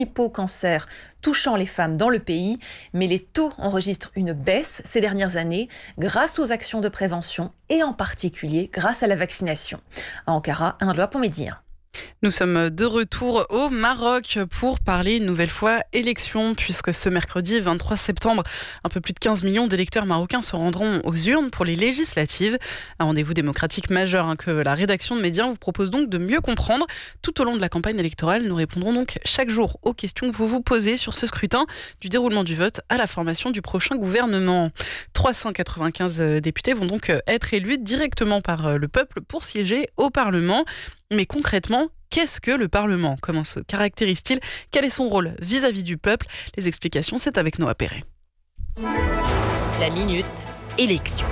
hypocancer touchant les femmes dans le pays, mais les taux enregistrent une baisse ces dernières années grâce aux actions de prévention et en particulier grâce à la vaccination. À Ankara, Indloa Pomédien. Nous sommes de retour au Maroc pour parler une nouvelle fois élections, puisque ce mercredi 23 septembre, un peu plus de 15 millions d'électeurs marocains se rendront aux urnes pour les législatives. Un rendez-vous démocratique majeur que la rédaction de Médias vous propose donc de mieux comprendre. Tout au long de la campagne électorale, nous répondrons donc chaque jour aux questions que vous vous posez sur ce scrutin, du déroulement du vote à la formation du prochain gouvernement. 395 députés vont donc être élus directement par le peuple pour siéger au Parlement. Mais concrètement, qu'est-ce que le Parlement ? Comment se caractérise-t-il ? Quel est son rôle vis-à-vis du peuple ? Les explications, c'est avec Noah Perret. La minute élection.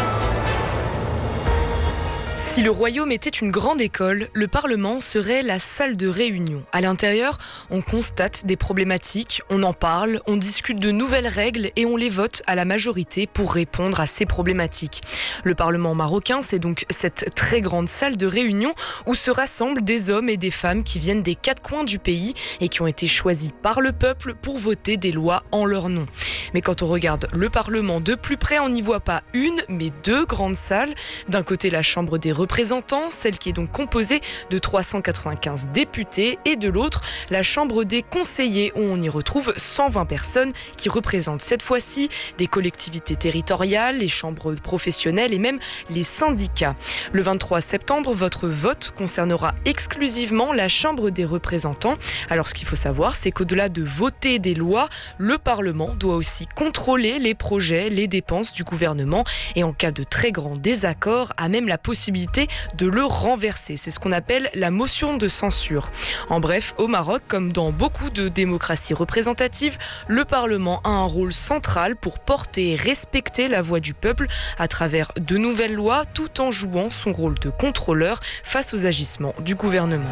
Si le royaume était une grande école, le Parlement serait la salle de réunion. À l'intérieur, on constate des problématiques, on en parle, on discute de nouvelles règles et on les vote à la majorité pour répondre à ces problématiques. Le Parlement marocain, c'est donc cette très grande salle de réunion où se rassemblent des hommes et des femmes qui viennent des quatre coins du pays et qui ont été choisis par le peuple pour voter des lois en leur nom. Mais quand on regarde le Parlement de plus près, on n'y voit pas une, mais deux grandes salles. D'un côté, la Chambre des représentants, celle qui est donc composée de 395 députés, et de l'autre, la Chambre des conseillers, où on y retrouve 120 personnes qui représentent cette fois-ci des collectivités territoriales, les chambres professionnelles et même les syndicats. Le 23 septembre, votre vote concernera exclusivement la Chambre des représentants. Alors ce qu'il faut savoir, c'est qu'au-delà de voter des lois, le Parlement doit aussi contrôler les projets, les dépenses du gouvernement et en cas de très grand désaccord, a même la possibilité de le renverser. C'est ce qu'on appelle la motion de censure. En bref, au Maroc, comme dans beaucoup de démocraties représentatives, le Parlement a un rôle central pour porter et respecter la voix du peuple à travers de nouvelles lois, tout en jouant son rôle de contrôleur face aux agissements du gouvernement.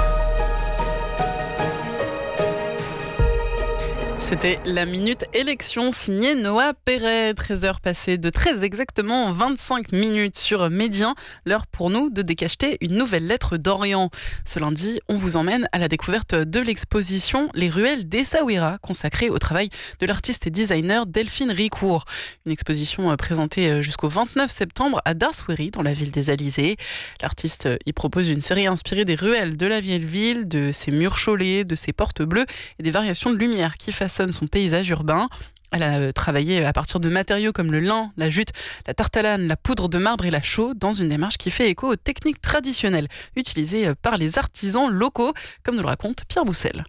C'était la minute élection signée Noah Perret. 13h passées de très exactement 25 minutes sur Médien. L'heure pour nous de décacheter une nouvelle lettre d'Orient. Ce lundi, on vous emmène à la découverte de l'exposition Les ruelles d'Essaouira, consacrée au travail de l'artiste et designer Delphine Ricourt. Une exposition présentée jusqu'au 29 septembre à Darsweri, dans la ville des Alizés. L'artiste y propose une série inspirée des ruelles de la vieille ville, de ses murs chaulés, de ses portes bleues et des variations de lumière qui façonnent son paysage urbain. Elle a travaillé à partir de matériaux comme le lin, la jute, la tartalane, la poudre de marbre et la chaux dans une démarche qui fait écho aux techniques traditionnelles utilisées par les artisans locaux, comme nous le raconte Pierre Boussel.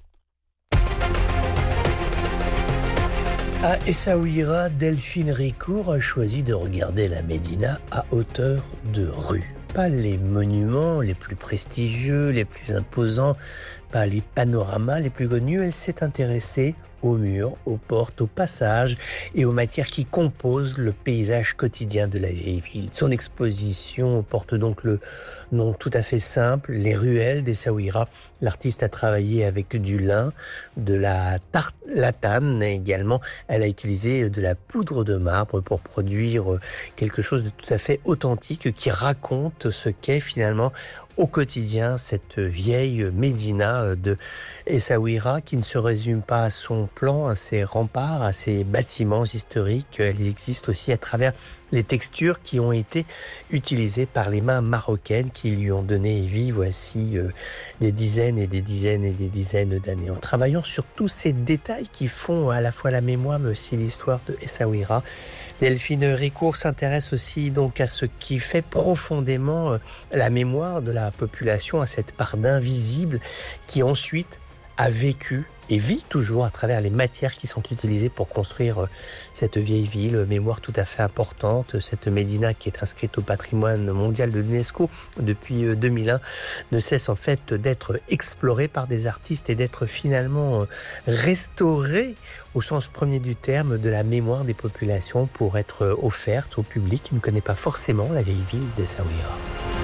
À Essaouira, Delphine Ricourt a choisi de regarder la Médina à hauteur de rue. Pas les monuments les plus prestigieux, les plus imposants, pas les panoramas les plus connus. Elle s'est intéressée aux murs, aux portes, aux passages et aux matières qui composent le paysage quotidien de la vieille ville. Son exposition porte donc le nom tout à fait simple, Les ruelles d'Essaouira. L'artiste a travaillé avec du lin, de la tarlatane également. Elle a utilisé de la poudre de marbre pour produire quelque chose de tout à fait authentique qui raconte ce qu'est finalement au quotidien cette vieille Médina de Essaouira, qui ne se résume pas à son plan, à ses remparts, à ses bâtiments historiques. Elle existe aussi à travers les textures qui ont été utilisées par les mains marocaines qui lui ont donné vie voici des dizaines et des dizaines et des dizaines d'années. En travaillant sur tous ces détails qui font à la fois la mémoire mais aussi l'histoire de Essaouira, Delphine Ricourt s'intéresse aussi donc à ce qui fait profondément la mémoire de la population, à cette part d'invisible qui ensuite a vécu et vit toujours à travers les matières qui sont utilisées pour construire cette vieille ville. Mémoire tout à fait importante. Cette Médina qui est inscrite au patrimoine mondial de l'UNESCO depuis 2001 ne cesse en fait d'être explorée par des artistes et d'être finalement restaurée au sens premier du terme de la mémoire des populations pour être offerte au public qui ne connaît pas forcément la vieille ville d'Essaouira.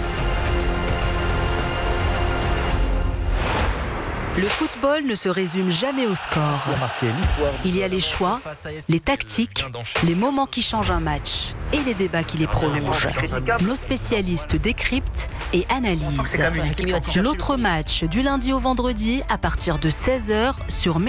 Le football ne se résume jamais au score. Il y a les choix, les tactiques, les moments qui changent un match et les débats qui les prolongent. Nos spécialistes décryptent et analysent. L'autre match du lundi au vendredi à partir de 16h sur